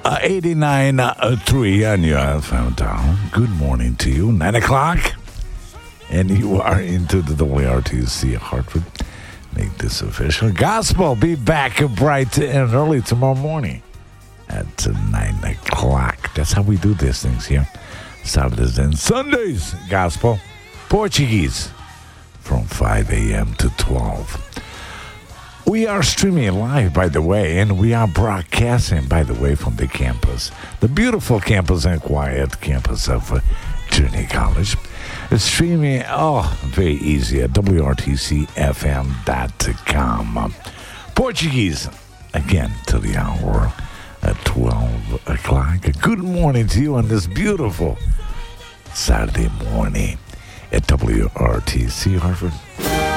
89.3 on your FM dial. Good morning to you. 9 o'clock. And you are into the WRTC Hartford. Make this official. Gospel be back bright and early tomorrow morning at 9 o'clock. That's how we do these things here. Saturdays and Sundays. Gospel. Portuguese. From 5 a.m. to 12. We are streaming live, by the way, and we are broadcasting, by the way, from the campus. The beautiful campus and quiet campus of Trinity College. It's streaming, very easy at WRTCFM.com. Portuguese, again, to the hour at 12 o'clock. Good morning to you on this beautiful Saturday morning at WRTC Hartford.